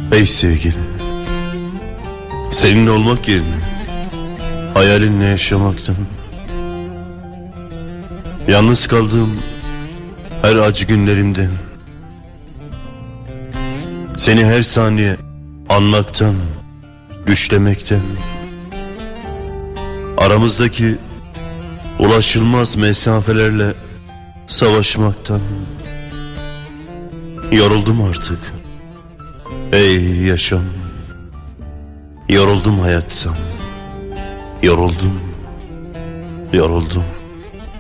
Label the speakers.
Speaker 1: Ey sevgili, seninle olmak yerine hayalinle yaşamaktan, yalnız kaldığım her acı günlerimden, seni her saniye anmaktan, düşlemekten, aramızdaki ulaşılmaz mesafelerle savaşmaktan yoruldum artık. Ey yaşam, yoruldum hayattan, yoruldum.